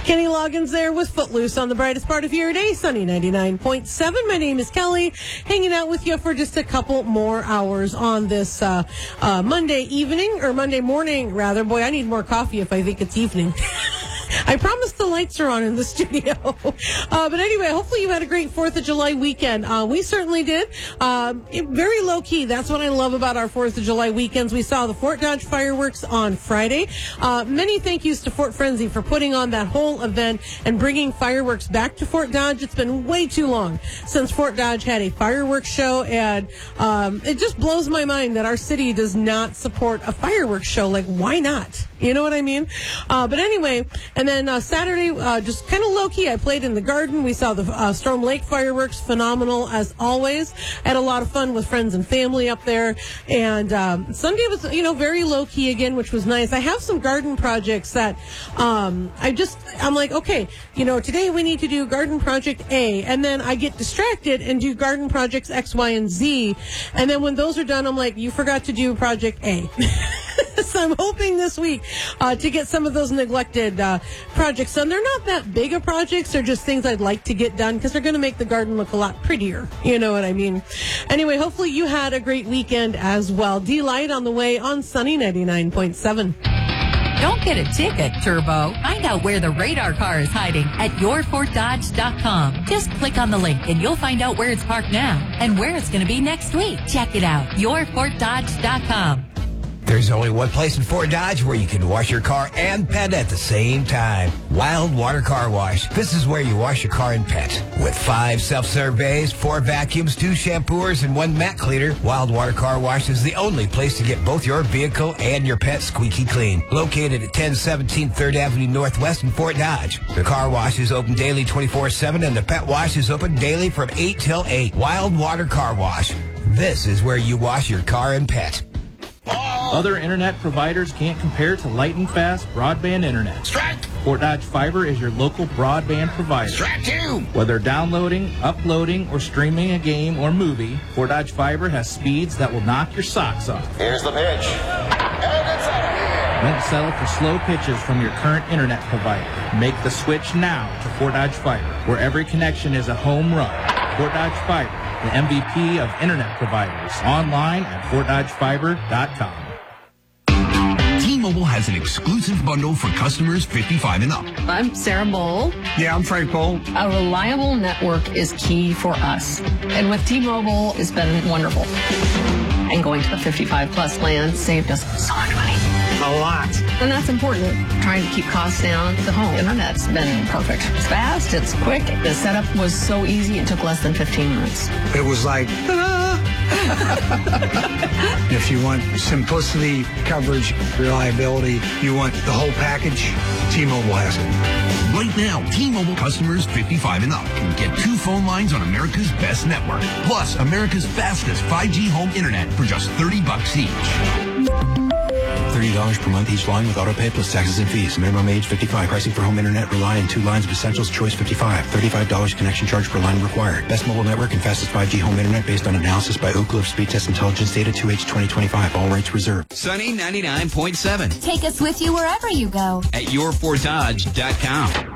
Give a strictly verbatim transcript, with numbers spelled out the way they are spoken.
Kenny Loggins there with Footloose on the brightest part of your day, Sunny ninety-nine point seven. My name is Kelly, hanging out with you for just a couple more hours on this uh, uh, Monday evening, or Monday morning, rather. Boy, I need more coffee if I think it's evening. I promise the lights are on in the studio. Uh, but anyway, hopefully you had a great fourth of July weekend. Uh, we certainly did. Uh, very low-key. That's what I love about our fourth of July weekends. We saw the Fort Dodge fireworks on Friday. Uh, many thank yous to Fort Frenzy for putting on that whole event and bringing fireworks back to Fort Dodge. It's been way too long since Fort Dodge had a fireworks show, and um, it just blows my mind that our city does not support a fireworks show. Like, why not? You know what I mean? Uh, but anyway, and then uh, Saturday, uh, just kind of low-key, I played in the garden. We saw the uh, Storm Lake fireworks, phenomenal as always. I had a lot of fun with friends and family up there. And um, Sunday was, you know, very low-key again, which was nice. I have some garden projects that um, I just, I'm like, okay, you know, today we need to do garden project A. And then I get distracted and do garden projects X, Y, and Z. And then when those are done, I'm like, you forgot to do project A. So I'm hoping this week uh, to get some of those neglected uh, projects done. They're not that big of projects. They're just things I'd like to get done because they're going to make the garden look a lot prettier. You know what I mean? Anyway, hopefully you had a great weekend as well. D-Light on the way on Sunny ninety-nine point seven. Don't get a ticket, Turbo. Find out where the radar car is hiding at your fort dodge dot com. Just click on the link and you'll find out where it's parked now and where it's going to be next week. Check it out, your fort dodge dot com. There's only one place in Fort Dodge where you can wash your car and pet at the same time. Wild Water Car Wash. This is where you wash your car and pet. With five self-serve bays, four vacuums, two shampooers, and one mat cleaner, Wild Water Car Wash is the only place to get both your vehicle and your pet squeaky clean. Located at ten seventeen third Avenue Northwest in Fort Dodge. The car wash is open daily twenty-four seven, and the pet wash is open daily from eight till eight. Wild Water Car Wash. This is where you wash your car and pet. Other internet providers can't compare to lightning fast broadband internet. Strike! Fort Dodge Fiber is your local broadband provider. Strike two! Whether downloading, uploading, or streaming a game or movie, Fort Dodge Fiber has speeds that will knock your socks off. Here's the pitch. And it's out of here. Don't settle for slow pitches from your current internet provider. Make the switch now to Fort Dodge Fiber, where every connection is a home run. Fort Dodge Fiber, the M V P of internet providers. Online at fort dodge fiber dot com. T-Mobile has an exclusive bundle for customers fifty-five and up. I'm Sarah Bowl. Yeah, I'm Frank Bowl. A reliable network is key for us. And with T-Mobile, it's been wonderful. And going to the fifty-five plus plan saved us so much money. A lot. And that's important. Trying to keep costs down. The home internet's been perfect. It's fast, it's quick. The setup was so easy, it took less than fifteen minutes. It was like, ta-da! If you want simplicity, coverage, reliability, you want the whole package, T-Mobile has it. Right now, T-Mobile customers fifty-five and up can get two phone lines on America's best network, plus America's fastest five G home internet for just thirty bucks each. thirty dollars per month each line with auto pay plus taxes and fees. Minimum age fifty-five. Pricing for home internet rely on two lines of Essentials Choice fifty-five. thirty-five dollars connection charge per line required. Best mobile network and fastest five G home internet based on analysis by Oak Cliff Speed Test Intelligence Data two H twenty twenty-five. All rights reserved. Sunny ninety-nine point seven Take us with you wherever you go at your fort dodge dot com.